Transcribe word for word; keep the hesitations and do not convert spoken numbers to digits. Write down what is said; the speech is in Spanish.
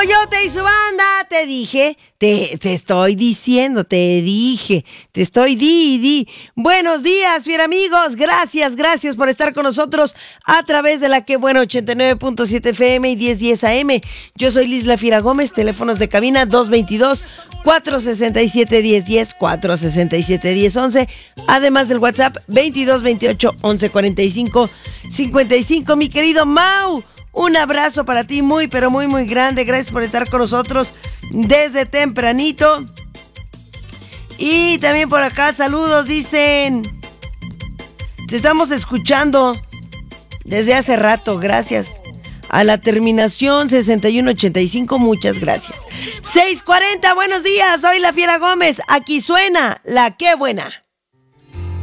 Coyote y su banda, te dije, te, te estoy diciendo, te dije, te estoy di, di. Buenos días, fiel amigos, gracias, gracias por estar con nosotros a través de la que buena ochenta y nueve punto siete F M y diez diez A M. Yo soy Lisla Fiera Gómez, teléfonos de cabina dos veintidós, cuatrocientos sesenta y siete, diez diez, cuatrocientos sesenta y siete, diez once, además del WhatsApp veintidós veintiocho, once cuarenta y cinco, cincuenta y cinco. Mi querido Mau, un abrazo para ti muy, pero muy, muy grande. Gracias por estar con nosotros desde tempranito. Y también por acá, saludos, dicen. Te estamos escuchando desde hace rato, gracias. A la terminación sesenta y uno ochenta y cinco, muchas gracias. seis cuarenta, buenos días, soy la Fiera Gómez. Aquí suena la que buena.